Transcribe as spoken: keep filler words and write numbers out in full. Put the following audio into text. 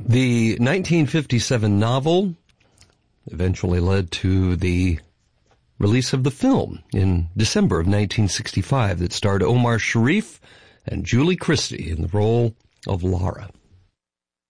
The nineteen fifty-seven novel eventually led to the release of the film in December of nineteen sixty-five that starred Omar Sharif and Julie Christie in the role of Laura.